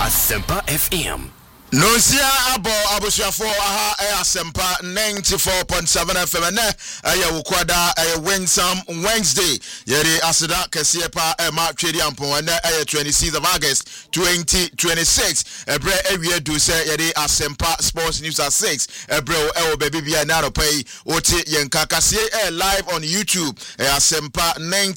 Asempa FM. Nonsia abo abusuafo aha Asempa 94.7 FM ne wukwada Wednesday yeri asida kesiye pa ma twedi ampon ne 26th of August 2026 ebre ewie du se yeri Asempa Sports News at 6 ebre baby bia na no pay oti yenka kasiye live on YouTube Asempa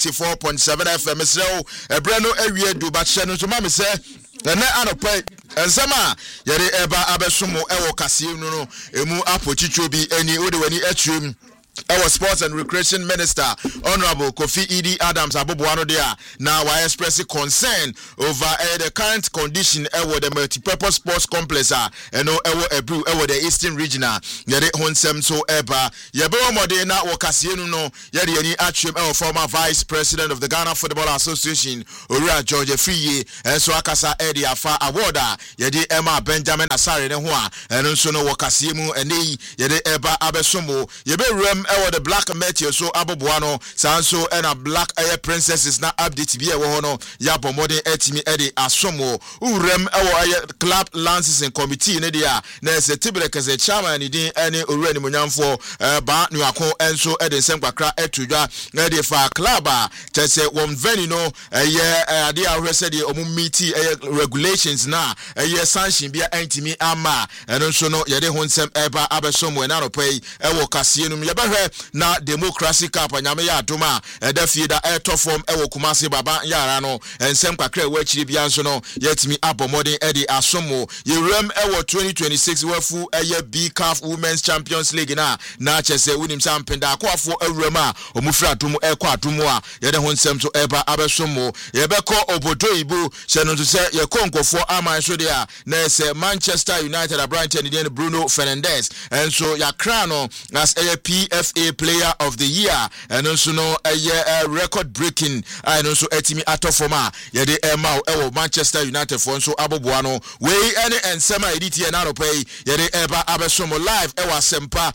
94.7 FM so ebre no ewie du ba che no so ma me se ene anopai ensema yere eba abesumo ewo kasie no emu apochicho bi eni ode wani atwem our Sports and Recreation Minister, Honorable Kofi Idi Adams Abobuano there. Now I express concern over the current condition of the multi-purpose sports complex and the Eastern Regional. Yede honsem so eba. Yebo modena wakasienu no yede yeni atrium former Vice President of the Ghana Football Association, Ura George Friye, and so akasa edi afa awarda yede Emma Benjamin Asare ne hoa and so no wakasiemu and yede eba abesumo yebe rem the black meteor so abobuano sanso and a black air princesses na update bi ewo hono ya bomode etimi edi asomo urem club lances and committee ne dia na se tibreke se chairman ni din ene owura ni munyamfo ba nuako enso edi nsempakra etudwa na de fa club a chese won veni no ade ahwese de omu meeting regulations na sanction bia entimi ama eno so no yede honsem eba abesomo na no pay ewo kasie no yebehwe na democracy cup anyame ya adoma edafie da form ewo Kumasi baba yara no ensem kakra ewo akiri bia nso no yetimi abomodin edi asomo yerem ewo 2026 wafu B-CAF Women's Champions League na chese winim sampenda akwafo awurem a omufra adomo ekwa adomo a yede ho nsem so eba abesomo yebeko obodo ibu se no se yekonkofo aman so dia na se Manchester United Brighton and Bruno Fernandes enso yakra no as PFA Player of the Year and also no a record breaking and also etimi atofoma yede emma ewo Manchester United for so abobuano we any ensema editi na no pay yede eba abesomo live ewa Asempa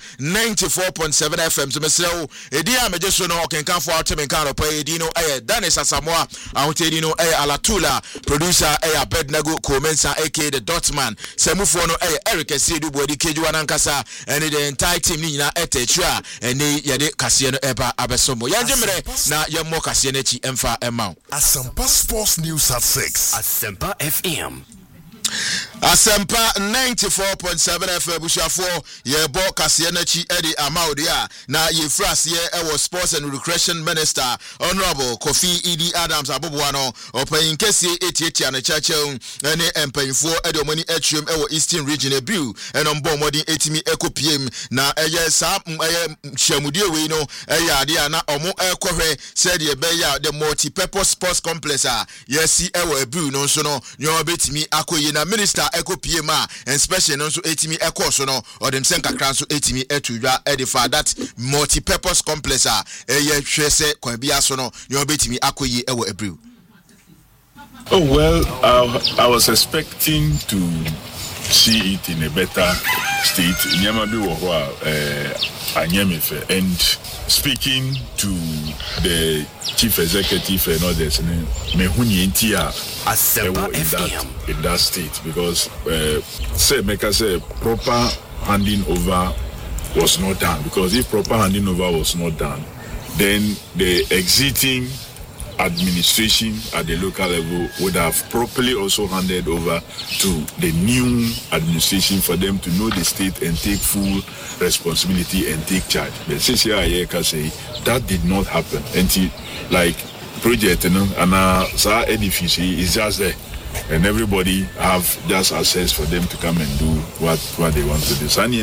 94.7 FM so mesrew edi ameje so no okenkan for outmen kan no pay edi no Danis Asamoah ahotedi no Alatula producer Abednego Komensa aka the Dotman semufo no Eric Sedu Bodi Kejuwa nankasa and the entire team ni na etechua ene yede kasie no eba abesomo yanjemre na yemmo kasie na chi emfa emma Asempa Sports News at 6 Asempa FM Asempa 94.7 FM bushafo yebo kasie na chi edi amaudia na yefrasie ewo Sports and Recreation Minister Honorable Kofi Idi Adams Abobuano open kesi etieti na chache ene empanyfo edi omani atwem ewo Eastern Region Bill enombo modin etimi ekopiem na sa hwamudie we no ade na omo ekohwe said ye be ya the multi-purpose sports complex yesi ewo Bill no so no nyo betimi akoye na minister ekopiem inspection no so etimi ekoso no odem senkakra so etimi etudwa edifa that multi-purpose complex hwese kwa bia so no nyo betimi akoye ewo Bill. Oh well, I was expecting to see it in a better state. Nyamabi wohwa anyemefe and speaking to the chief executive and others mehuni entia Asempa FM in that state because say make us say proper handing over was not done, because if proper handing over was not done, then the exiting administration at the local level would have properly also handed over to the new administration for them to know the state and take full responsibility and take charge. But since here I can say that did not happen until like project and edifice is just there. And everybody have just access for them to come and do what they want to do. So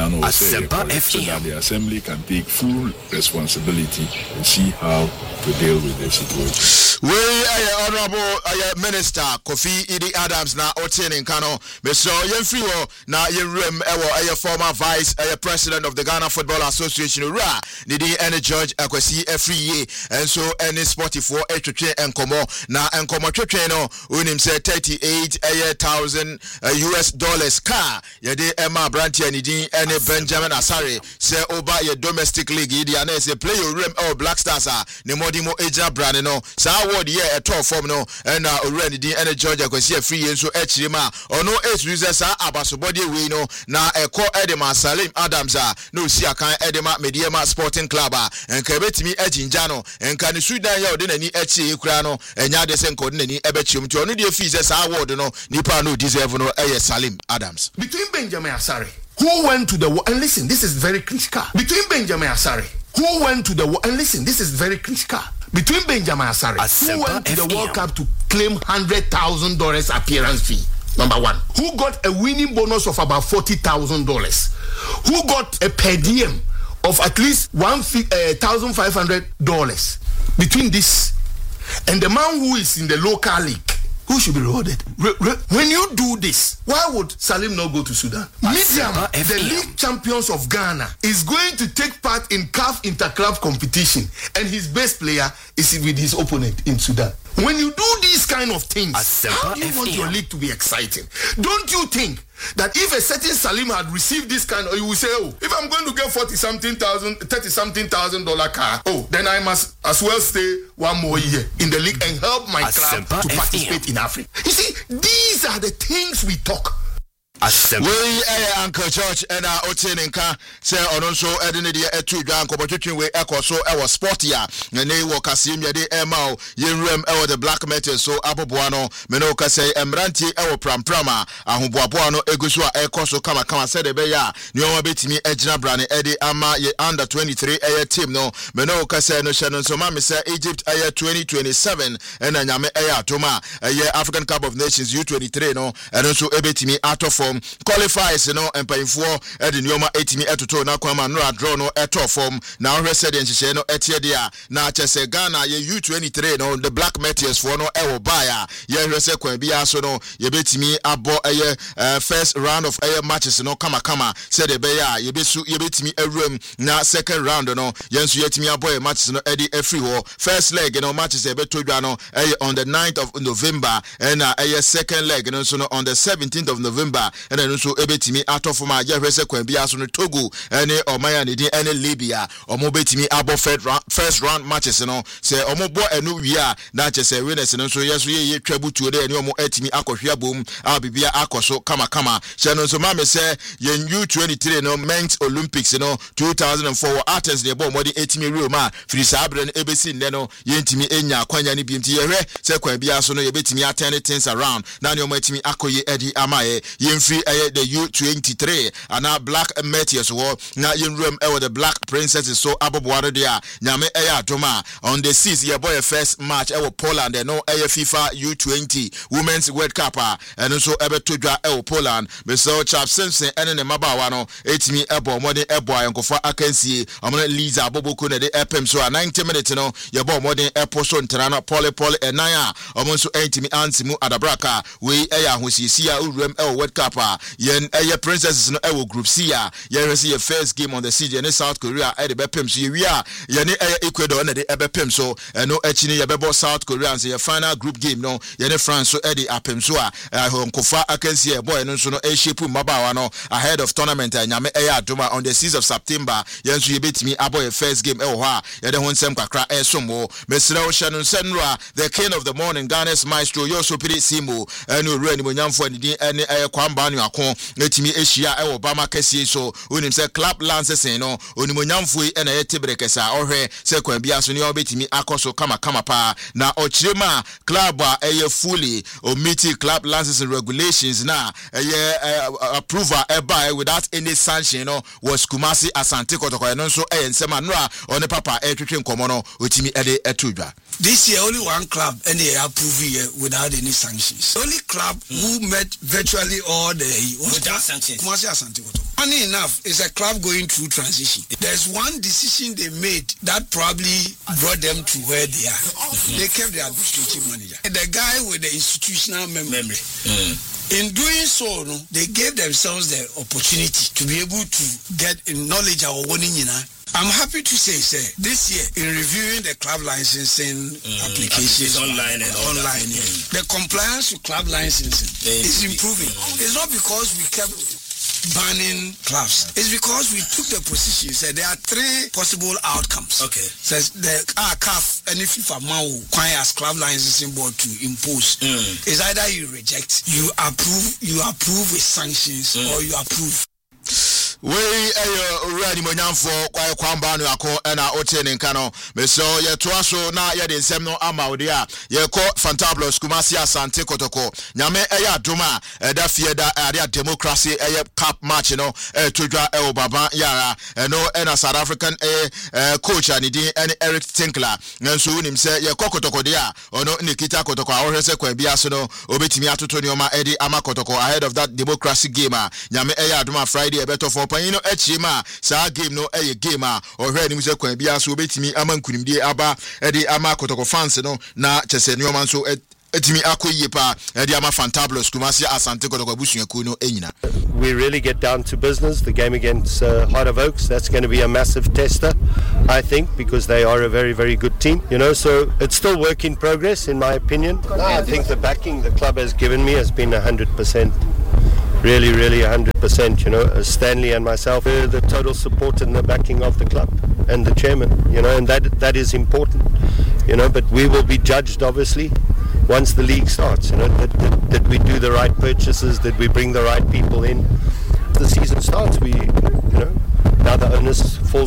that the assembly can take full responsibility and see how to deal with the situation. We Honorable Minister Kofi Idi Adams na Otiene Nkano Mr. Yemfriwo na Yerem ewo former Vice President of the Ghana Football Association Ura Nidi and George Akwesi Friye and so any sporty for etwetwe enkomo na enkomo twetwe no unim say $38,000 US car yede Emma Brantia Nidi and Benjamin Asare say over your domestic league idi ana say play your rem Black Stars ne modimo eja brand no sa award here at top form no and already the energy Georgia Kwesi free so echirima ono users abasobody we no na eko Edema Salim Adams no si akan Edema Mediema Sporting Club and kabetimi ejinja no and kan Sudan ya ode nani echi ekura no enya de senko de nani ebechim to ono de fees award no nipa no deserve no Salim Adams. Between Benjamin Asare, who went to the war, and listen, this is very critical. Between Benjamin Asare, who went to the war, and listen, this is very critical. Between Benjamin Asare, who went to the World Cup to claim $100,000 appearance fee, number one, who got a winning bonus of about $40,000, who got a per diem of at least $1,500. Between this and the man who is in the local league, who should be rewarded? When you do this, why would Salim not go to Sudan? Medium, the league champions of Ghana, is going to take part in CAF interclub competition, and his best player is with his opponent in Sudan. When you do these kind of things, how do you want your league to be exciting? Don't you think that if a certain Salim had received this kind of, you will say, oh, if I'm going to get $30,000 car, oh, then I must as well stay one more year in the league and help my club to participate in Africa. You see, these are the things we talk. We Uncle George and Otinenka say ononso edine de etu dwan kobotwetwen we ekoso ewo sport ya na ne wo kasim ye de emao yenrem ewo the black metal so aboboa no me no ka say emrantie ewo pramprama ahoboaboa no egusu a ekoso kama say de be ya ne o betimi agina brane ede ama ye under 23 eye team no me no ka say no hye no so ma me say Egypt eye 2027 and anyame eye atoma eye African Cup of Nations U23 no eno so ebetimi out of qualifies no empayfo ede nioma etimi etoto na kwama no draw no eto form na ohwe said nhye no etie dia na chese Ghana ye U23 no the black meteors for no ewo baya ye hwe se kwan bia so no ye betimi abo eye first round of eye matches no kama said e be ya ye betimi awram na second round no yenso yetimi abo eye matches no ede free ho first leg no matches e betodwa no eye on the 9th of November and eye second leg no so no on the 17th of November and then also ebetimi atofuma ye hwese kwan bia so no Togo ene omaya ne din ene Libya omo betimi abo first round matches no se omo bo enu wi a na che se winners no so yeso ye twabutuo de ene omo etimi akohwea bom a bibia akoso kama se no so ma me se ye U23 no men's Olympics no 2004 Athens de bo modi etimi Roma firi sabre no ebesi ne no ye ntimi enya akwanya ne bimti ye hwe se kwan bia so no ye betimi attend things around na ne omo etimi akoye edi amaye ye free the U23 and our black meteors war na yenrem the black princesses so aboboado dia nyame atoma on the 6th your boy first match Poland no FIFA U20 Women's World Cup and so ebetodwa Poland be so Chap Simpson ene ne mabawa no etimi modern ankofo akansie omna Liza Boboko na de epem so 90 minutes no your boy modern so ntana no pole enaya omonso etimi ansimu adabraka we ahosiesia urem World Cup yen princesses no group C yen see your first game on the CJ in South Korea at the bepem so we are yen Ecuador na the bepem so no echini ye bebo South Korea and your final group game no yen France so at the apem so honkofa akansi boy no so no shape mabawa no ahead of tournament nyame adoma on the 6th of September yen so ye betimi aboy first game ha yen honsem kakra somo mesra o hye no senra the king of the morning Ghana's maestro Yoso Piri Simo enu re ni monyamfo ni din ene kwamba anu akon etimi ehia Obama kesi so onim se club lances no onimonyamfo ena yetebere kesa ohwe se kwan bia so ne obetimi akoso kama pa na ochirema club fully omiti club lances and regulations na approval by without any sanction no was Kumasi Asante Kotoko no so ensema no a one papa twetwe nkomo no otimi ede etudwa. This year only one club and they approve here without any sanctions. Only club who met virtually all the without sanctions. Kumasi Asante Kotoko. Funny enough, it's a club going through transition. There's one decision they made that probably brought them to where they are. They kept their administrative manager. The guy with the institutional memory. In doing so, they gave themselves the opportunity to be able to get knowledge of what I'm happy to say, this year in reviewing the club licensing applications online and online, the compliance with club licensing is improving. It's not because we kept banning clubs is because we took the position. Said there are three possible outcomes. Okay. Says the CAF and FIFA Mao as club licensing board to impose. Is either you reject, you approve with sanctions, or you approve. We ready monyamfo kwa kwamba no akọ na otene nka no meso ye toaso na ye de nsem no amawde a ye kọ Fantabulous Kumasi Asante Kotoko nyame eya adoma da fieda area democracy eye cup match no todwa obaba yara no na South African coach anidi Eric Tinkler nso unim se ye kọ Kotoko de a ono Nikita Kotoko a ohwese kwa bia so no obetimi atoto ne oma edi ama Kotoko ahead of that democracy game a nyame eya adoma Friday ebeto for panino echima sa game no game a ohwe ni mse kwan bia so obetimi ama nkunimdie aba edi ama Kotoko fans no na chese ne oma so etimi akoyie pa edi ama Fantabulous Kumasi Asante Kotoko busuaku no enyina. We really get down to business. The game against Heart of Oaks, that's going to be a massive tester, I think, because they are a very, very good team. You know, so it's still work in progress, in my opinion. I think the backing the club has given me has been 100%. Really 100%, you know, Stanley and myself, the total support and the backing of the club and the chairman, you know, and that is important, you know, but we will be judged, obviously, once the league starts, you know, that we do the right purchases, that we bring the right people in. The season starts, you know, now the onus falls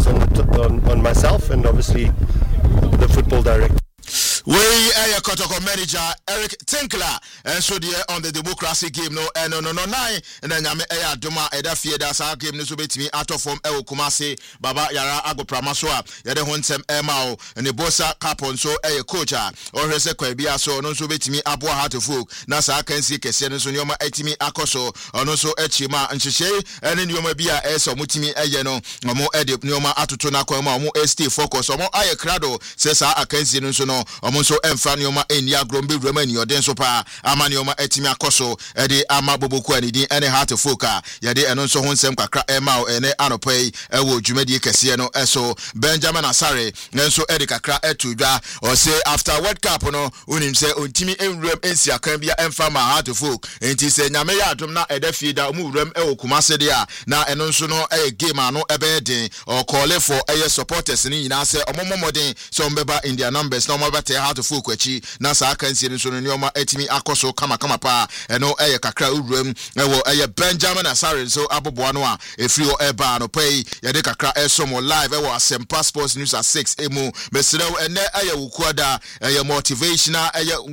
on myself and obviously the football director. We a Kotoko manager Eric Tinkler and so there on the democracy game no no nine and then nyame adoma eda fieda sa game no so betimi out of form Kumasi baba yara ago pramaswa yede hontem emao and the bossa capon so coach or hese kwa bia so no so betimi aboa Heartofok na sa kansi kese no so nyoma etimi akoso ono so echima nhihye ene nyoma bia eso mutimi no omo ede nyoma atoto na kwa omo stay focus omo aye krado se sa akansi no so no so enfranioma enia grombe remani oden so pa amanioma etimi akoso ede ama boboku anidi ene Heartofok yade eno nso ho nsem kakra ema ene anopai ewo dwumadi kese no eso Benjamin Asare nso ede kakra etudwa o say after World Cup no unim say ontimi enwrem ensi akan bia emfa ma Heartofok enti say nyame ya adom na ede fieda mu wrem ewo Kumasi de a na eno nso no game ano ebe den o call for supporters ni nyina say omomodin so mbeba in their numbers na omabate Heartofok achi na sa akansie nso no nyoma etimi akoso kama pa eno kakra uwrem ewo Benjamin Asare so aboboa no a efri o eba no pay yede kakra esomo live ewo Asempa Sports News at 6 emu mesrew ene wukuada motivational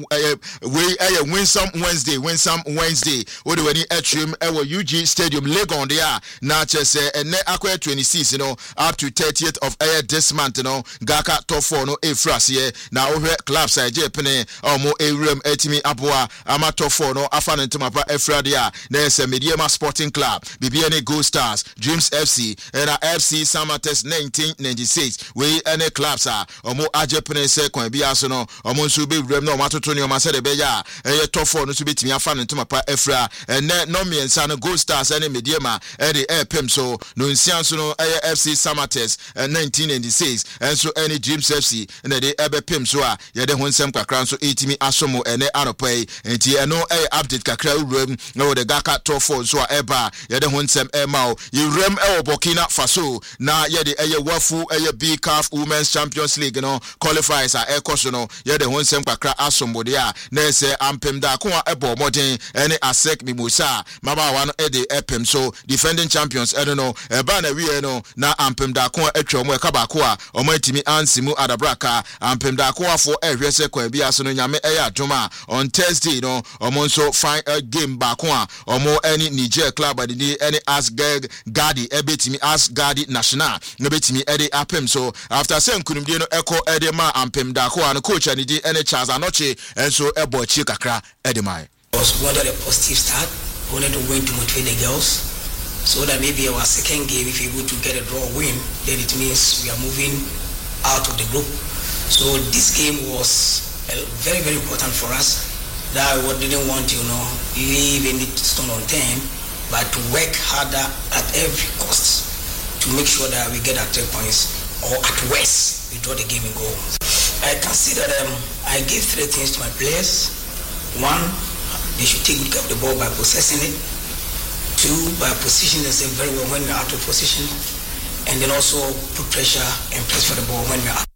we winsome Wednesday odi wani etrim ewo UG Stadium Legon there na chese ene akwa 26 no up to 30th of this month no gaka top 4 no efrase na ohwe clubs ejepene omo ewrem etimi aboa amato 4 no afa ntimapa efrade a na ese Mediema Sporting Club BBN Gold Stars Dreams FC era FC Samatex 1996 we any clubs omo ajepene se kwan bia so no omo nso be wrem na omo atoto ne omo se de be ya top 4 no so betimi afa ntimapa efra ene no miensa no Gold Stars ene Mediema ede pem so no nsian so no FC Samatex 1996 enso any Dreams FC ene de ebe pem so a yede ho nsem kakra so etimi asomo ene anopai enti eno update kakra urem no de gaka top 4 so eba yede ho nsem emao yurem Burkina Faso na yede wafu B CAF Women's Champions League no qualifiers ekoso no yede ho nsem kakra asomo de a na ese ampem da ko ebo modern ene Asek Mimosa mabawa no ede epem so defending champions eno no eba na wie no na ampem da ko atwa mo ekaba ko a omo etimi ansimu adabraka ampem da ko afo ehwese kwa bia so no nyame adoma on Thursday no omo nso fine game back a omo any Niger club and any Asgard Gadi ebetimi Asgard National no betimi ede apem so after say nkunumdie no eko ede ma ampem da ko an coach and di any Charles Anoche enso ebo chi kakra ede mai was wanted a positive start, wanted to win to motivate the girls so that maybe our second game if we go to get a draw win then it means we are moving out of the group. So this game was very, very important for us. That we didn't want to, leave any stone unturned, but to work harder at every cost to make sure that we get our 3 points, or at worst, we draw the game and go. I consider I give 3 things to my players. 1, they should take good care of the ball by possessing it. 2, 2, by positioning themselves very well when we're out of position, and then also put pressure and press for the ball when we're out.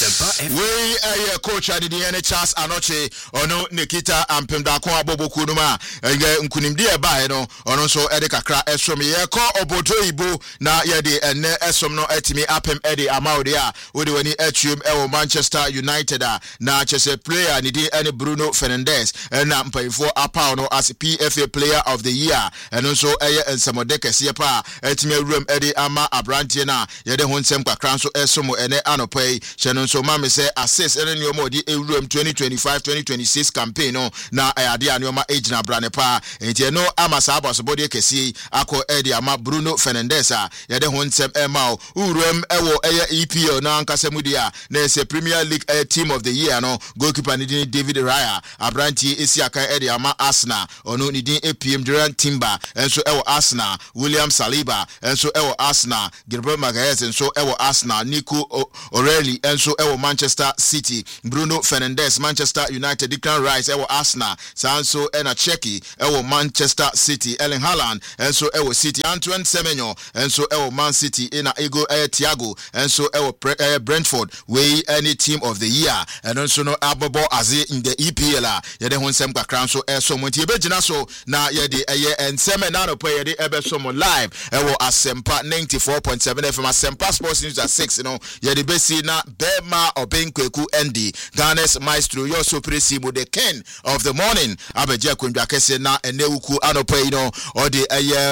We a coach at the NHS Anoche ono Nikita Ampemdako Abobo Kunuma Nkunimdi eba no ono so ede kakra esom ye ko obodo ibo na ye de ene esom no etimi apem ede amaudi a we de wani atwem e Manchester United na chese player ni di ene Bruno Fernandes na mpayfo apa no as PFA player of the year eno so eye ensamode kese pa etimi awuram ede ama Abrante na ye de honsem kakra so esom ene anopai Shannon so mama say assess any new modi Eurum 2025-2026 campaign no na ade anoma age na brane pa enti no amasa abos body kesi akọ edi ama Bruno Fernandes ye de hontem ema Eurum ewo EPL na ankasamudi na ese Premier League team of the year no goalkeeper ni David Raya Abranti esi aka edi ama Arsenal ono ni din APM Durant Timber enso ewo Arsenal William Saliba enso ewo Arsenal Gilbert Magalhaes enso ewo Arsenal Nico O'Reilly enso ewo Manchester City Bruno Fernandes Manchester United Declan Rice ewo Arsenal sanso ena Cheki ewo Manchester City Erling Haaland enso ewo City Antoine Semenyo enso ewo Man City ina Ego Thiago enso ewo Brentford we any team of the year and also no abobo aze in the EPL yede honsem kakran so eso monti ebegina so na yede enseme na no play yede ebeso mo live ewo Asempa 94.7 FM Asempa Sports News at 6 no yede besi na Bema Obenkweku Andy Ghana's maestro yo so presibo the king of the morning abeje kwendwa kese na enewuku anopai no or the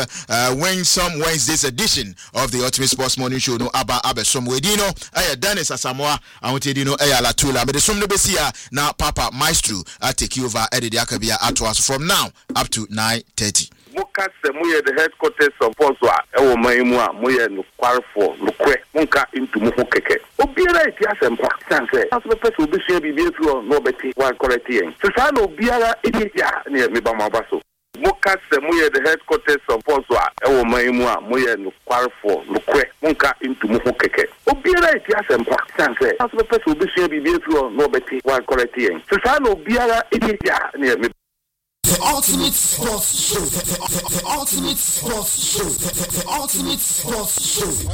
Winsome Wednesdays edition of the Ultimate Sports Morning Show no aba abesom wedino Dennis Asamoah awotedino la tula but the some no besia na Papa Maestro take you over Eddie Akabia at us from now up to 9:30. Muka se muye the headquarters of Oswa ewo maimua muye no kwarfo no kwe munka into muho keke obiara iti Asempa sanse aso person obi hia bibie fi no beti wa correct yen so sa no obiara iti ya ne me ba mabaso Muka se muye the headquarters of Oswa ewo maimua muye no kwarfo no kwe munka into muho keke obiara iti Asempa sanse aso person obi hia bibie fi no beti wa correct yen so sa no obiara iti ya ne me The ultimate sports show. The ultimate sports show. The ultimate sports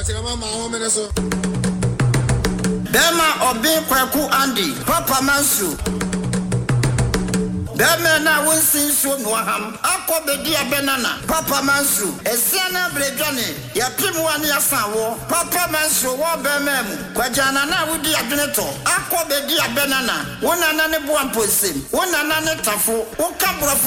show. Bema Obenkweku Andy, Papa Mansu. Bema na winsin so no ham. Akọ bedi abenana. Papa Mansu. Esiana bredwane. Ya pim wani asanwo. Papa Mansu wo bema mu. Kwajana na wudi adweneto. Akọ bedi abenana. Wona na ne boamposim. Wona na ne tafo. Wo ka brofo